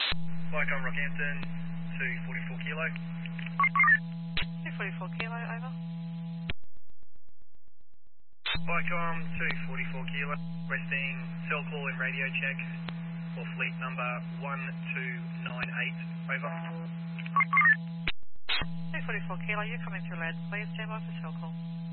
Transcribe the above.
Vicom Rockhampton, 244 kilo. 244 kilo, over. Vicom 244 kilo, requesting cell call and radio check for fleet number 1298, over. 244 kilo, you're coming through lead. Please stand by for cell call.